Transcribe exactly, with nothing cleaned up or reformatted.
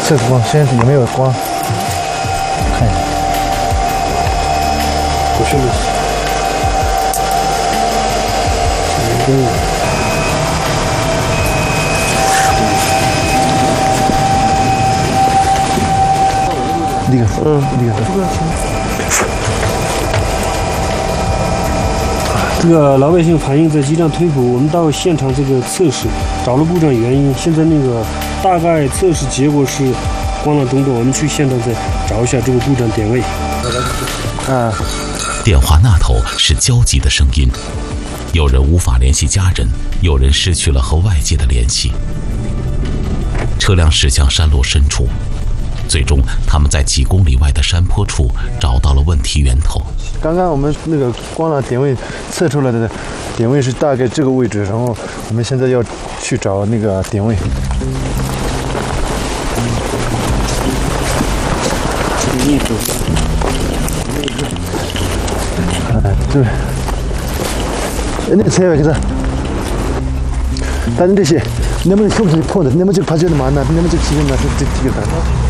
测光，现在有没有光？看一下，不是吗？嗯。那个，嗯，那个。 这个老百姓反映在机站推捕，我们到现场这个测试，找了故障原因。现在那个大概测试结果是光缆中断，我们去现场再找一下这个故障点位。 啊， 电话那头是焦急的声音，有人无法联系家人，有人失去了和外界的联系。车辆驶向山路深处。最终，他们在几公里外的山坡处找到了问题源头。 刚刚我们那个光缆点位测出来的点位是大概这个位置，然后我们现在要去找那个点位。哎，对。那个车位是？但是这些，那么后头破的，那么就怕就那嘛呢，那么就基本上是这几个单。